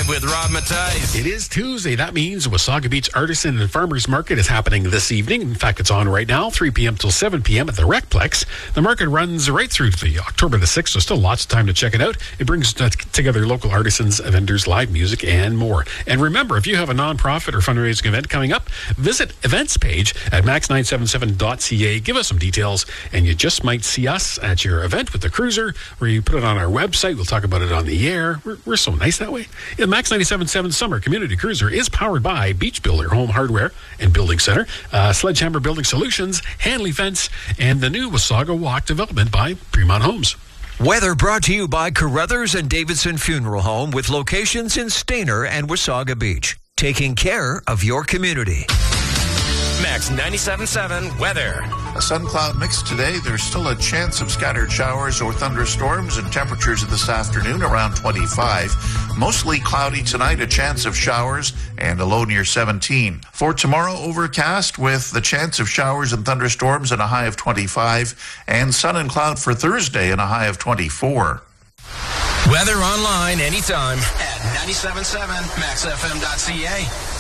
with Rob Matthijs. It is Tuesday. That means Wasaga Beach Artisan and Farmers Market is happening this evening. In fact, it's on right now, 3 p.m. till 7 p.m. at the Recplex. The market runs right through to the October the 6th, so still lots of time to check it out. It brings together local artisans, vendors, live music, and more. And remember, if you have a nonprofit or fundraising event coming up, visit events page at max977.ca. Give us some details, and you just might see us at your event with the cruiser, where you put it on our website. We'll talk about it on the air. We're so nice that way. The Max 97.7 Summer Community Cruiser is powered by Beach Builder Home Hardware and Building Center, Sledgehammer Building Solutions, Hanley Fence, and the new Wasaga Walk development by Fremont Homes. Weather brought to you by Carruthers and Davidson Funeral Home with locations in Stayner and Wasaga Beach. Taking care of your community. Max 97.7 weather. A sun-cloud mix today. There's still a chance of scattered showers or thunderstorms, and temperatures this afternoon around 25. Mostly cloudy tonight, a chance of showers, and a low near 17. For tomorrow, overcast with the chance of showers and thunderstorms and a high of 25, and sun and cloud for Thursday and a high of 24. Weather online anytime at 97.7maxfm.ca.